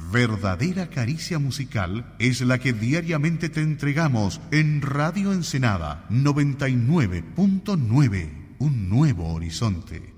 Verdadera caricia musical es la que diariamente te entregamos en Radio Ensenada 99.9, un nuevo horizonte.